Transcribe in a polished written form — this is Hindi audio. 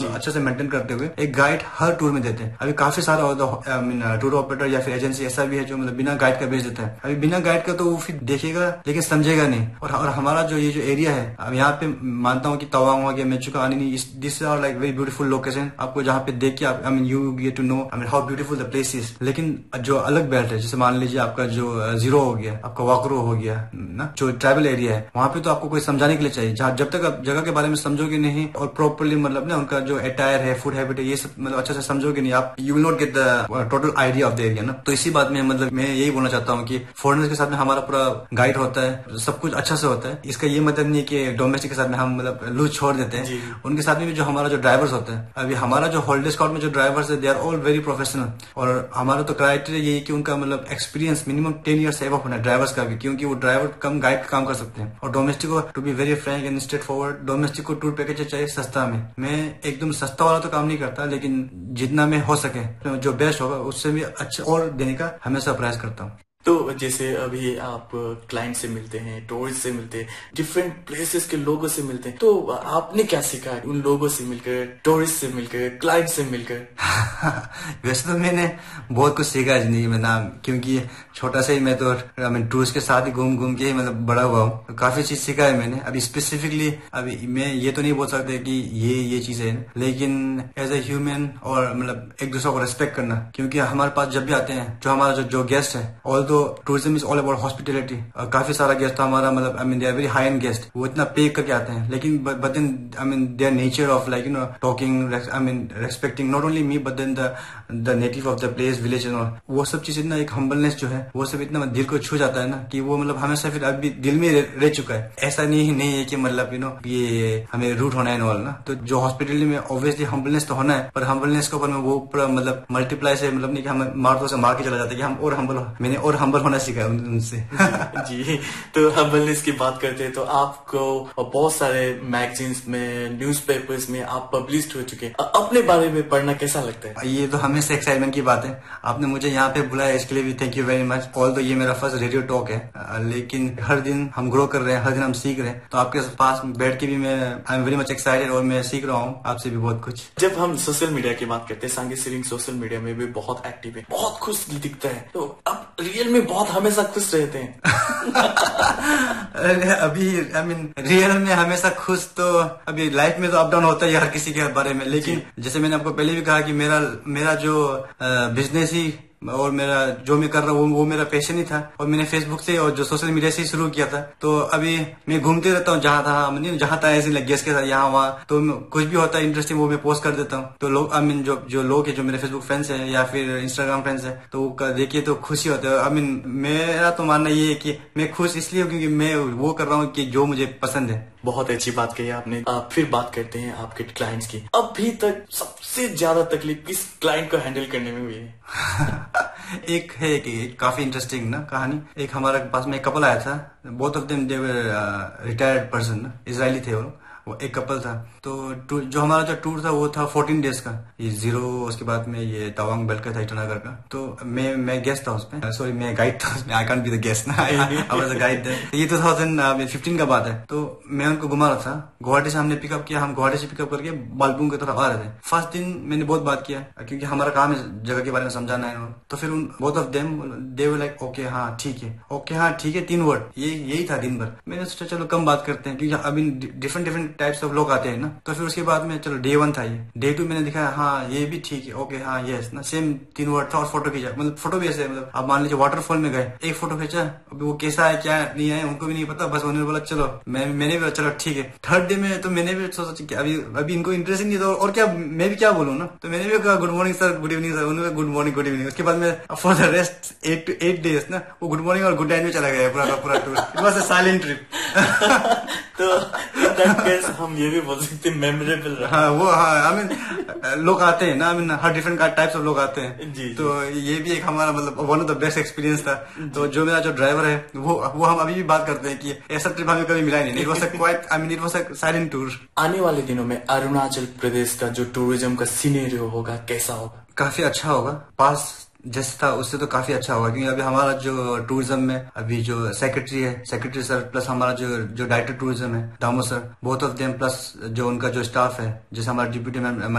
अच्छे से मेंटेन करते हुए एक गाइड हर टूर में देते हैं। अभी काफी सारा टूर ऑपरेटर या फिर एजेंसी ऐसा भी है जो मतलब बिना गाइड का भेज देता है। अभी बिना गाइड का तो वो फिर देखेगा लेकिन समझेगा नहीं। और हमारा जो ये जो एरिया है, अब यहाँ पे मानता हूँ कि तवांग हो गया, Mechuka, आनिनी, this are like very beautiful location. आपको जहाँ पे देख के आप you get to know how beautiful the place is. लेकिन जो अलग बेल्ट है, जैसे मान लीजिए आपका जो जीरो हो गया, आपका वाकरो हो गया ना, जो ट्राइबल एरिया है, वहाँ पे तो आपको कोई समझाने के लिए चाहिए। जब तक आप जगह के बारे में समझोगे नहीं और प्रॉपरली मतलब ना उनका जो अटायर है, फूड हैबिट है, ये सब मतलब अच्छे से समझोगे नहीं, आप you will not get the total idea of the area ना। तो इसी बात में मतलब मैं यही बोलना चाहता हूँ कि फॉरेनर्स के साथ में हमारा पूरा गाइड होता है, सब कुछ अच्छा से होता है। इसका ये मतलब नहीं है कि डोमेस्टिक के साथ में हम मतलब लूज छोड़ देते हैं। उनके साथ में भी जो हमारा जो ड्राइवर्स होता है, अभी हमारा जो हॉलिडे स्कॉट में जो ड्राइवर्स है, they are all very professional. और हमारा तो क्राइटेरिया यही है कि उनका मतलब experience minimum 10 year save up होना है ड्राइवर्स का भी, क्योंकि वो ड्राइवर कम गाइड काम कर सकते हैं। और डोमेस्टिक को, to be very Frank and straight forward, domestic को टूर पैकेज चाहिए सस्ता में। मैं एकदम सस्ता वाला तो काम नहीं करता, लेकिन जितना में हो सके जो बेस्ट होगा उससे भी अच्छा और देने का हमेशा प्रयास करता हूँ। तो जैसे अभी आप क्लाइंट से मिलते हैं, टूरिस्ट से मिलते हैं, डिफरेंट प्लेसेस के लोगों से मिलते हैं, तो आपने क्या सीखा उन लोगों से मिलकर, टूरिस्ट से मिलकर, क्लाइंट से मिलकर? वैसे तो मैंने बहुत कुछ सीखा है जिंदगी में ना, क्योंकि छोटा से ही मैं तो टूरिस्ट के साथ ही घूम घूम के ही मतलब बड़ा हुआ हूँ। तो काफी चीज सीखा है मैंने। अभी स्पेसिफिकली अभी मैं ये तो नहीं बोल सकते कि ये चीज है, लेकिन एज ए ह्यूमन और मतलब एक दूसरे को रेस्पेक्ट करना, क्योंकि हमारे पास जब भी आते हैं जो हमारा जो गेस्ट है, ऑल तो tourism is all about hospitality. काफी सारा गेस्ट हमारा मतलब they are very high and guest, वो इतना पे करके आते हैं, लेकिन but then their nature of like talking, respecting not only me but then the native of the place, village and all, वो सब चीज इतना एक हम्बलनेस जो है वो सब इतना दिल को छू जाता है ना, कि वो मतलब हमेशा फिर अभी दिल में रह चुका है। ऐसा नहीं है कि मतलब ये हमें रूट होना है ऑल ना। तो जो हॉस्पिटलिटी में ऑब्वियसली हम्बलनेस तो होना है, पर हम्बलनेस के ऊपर में वो पूरा मतलब मल्टीप्लाई से मतलब नहीं कि हम मार के चला जाते कि हम और हम्बल, मैंने और हम्बल होना सीखा उनसे। जी, तो हम्बलनेस की बात करते हैं तो आपको बहुत सारे मैगजीन्स में, न्यूज़पेपर्स में आप पब्लिश हो चुके हैं, अपने बारे में पढ़ना कैसा लगता है? ये तो हमेशा एक्साइटमेंट की बात है। आपने मुझे यहाँ पे बुलाया, इसके लिए भी thank you very much. All तो ये मेरा फर्स्ट रेडियो टॉक है, लेकिन हर दिन हम ग्रो कर रहे हैं, हर दिन हम सीख रहे हैं। तो आपके पास बैठ के भी मैं I am very much excited और मैं सीख रहा हूँ आपसे भी बहुत कुछ। जब हम सोशल मीडिया की बात करते हैं, सांगी सिरिंग सोशल मीडिया में भी बहुत एक्टिव है, बहुत खुश दिखता है, तो अब रियल में बहुत हमेशा खुश रहते हैं। अभी रियल में हमेशा खुश तो अभी लाइफ में तो अप डाउन होता है हर किसी के बारे में, लेकिन जैसे मैंने आपको पहले भी कहा कि मेरा जो बिजनेस ही और मेरा जो मैं कर रहा हूँ वो मेरा पैशन ही था, और मैंने फेसबुक से और जो सोशल मीडिया से शुरू किया था। तो अभी मैं घूमते रहता हूँ जहाँ था ऐसे गेस्ट के साथ यहाँ वहाँ, तो कुछ भी होता है इंटरेस्टिंग वो मैं पोस्ट कर देता हूँ। तो लोग जो लोग है, जो मेरे फेसबुक फ्रेंड्स है या फिर इंस्टाग्राम फ्रेंड्स है, तो देखिए तो खुशी होता है। मेरा तो मानना ये है कि मैं खुश इसलिए हूँ क्योंकि मैं वो कर रहा हूँ कि जो मुझे पसंद है। बहुत अच्छी बात कही आपने। फिर बात करते हैं आपके क्लाइंट्स की। अभी तक सबसे ज्यादा तकलीफ किस क्लाइंट को हैंडल करने में हुई है? एक है कि काफी इंटरेस्टिंग ना कहानी। एक हमारे पास में एक कपल आया था, both of them they were retired person, Israeli थे वो एक कपल था। तो जो हमारा जो टूर था वो था 14 डेज का, ये जीरो, उसके बाद में ये तवांग बेल्ट का था, ईटानगर का। तो मैं गेस्ट था उसमें, सॉरी मैं गाइड था उसमें, I can't be the guest ना, I was the guide there. ये 2015 का बात है। तो मैं उनको घुमा रहा था, गुवाहाटी से हमने पिकअप किया, हम गुवाहाटी से पिकअप करके बालपुंग की तरफ आ रहे थे। फर्स्ट दिन मैंने बहुत बात किया क्योंकि हमारा काम है जगह के बारे में समझाना है। तो फिर both of them they were like okay हाँ ठीक है, ओके हाँ ठीक है, 3 वर्ड यही था दिन भर। मैंने सोचा चलो कम बात करते हैं, क्योंकि अभी डिफरेंट टाइप्स ऑफ लोग आते हैं ना। तो फिर उसके बाद में चलो डे 1 था, ये डे 2 मैंने दिखाया हाँ ये भी ठीक है, ओके हाँ यस ना, सेम 3 वर्ड था। और फोटो खींचा, मतलब फोटो भी ऐसे मतलब आप मान लीजिए वाटरफॉल में गए, एक फोटो खींचा, अभी वो कैसा है क्या नहीं है उनको भी नहीं पता, बस उन्होंने बोला चलो, मैंने भी चलो ठीक है। थर्ड डे में तो मैंने भी सोचा कि अभी इनको इंटरेस्ट नहीं था और क्या मैं भी क्या बोलूँ ना। तो मैंने भी कहा good morning sir, good evening sir, उन्होंने गुड मॉर्निंग गुड इवनिंग। उसके बाद में for the rest 8 to 8 days ना वो गुड मॉर्निंग और गुड नाइट में चला गया पूरा tour. It was a silent trip. तो हम ये भी बोल सकते हैं मेमोरेबल रहा। हाँ वो हाँ लोग आते हैं ना, हर डिफरेंट टाइप्स ऑफ लोग आते हैं जी। तो ये भी एक हमारा मतलब one of the best experience था। तो जो मेरा जो ड्राइवर है वो हम अभी भी बात करते हैं कि ऐसा ट्रिप हमें कभी मिला ही नहीं। It was a silent tour. आने वाले दिनों में अरुणाचल प्रदेश का जो टूरिज्म का सिनेरियो होगा कैसा होगा? काफी अच्छा होगा, पास जैसे था उससे तो काफी अच्छा होगा, क्योंकि अभी हमारा जो टूरिज्म में अभी जो सेक्रेटरी सर प्लस हमारा जो डायरेक्टर टूरिज्म है दामो sir, both of them plus जो उनका जो स्टाफ है, जैसे हमारा डिप्यूटी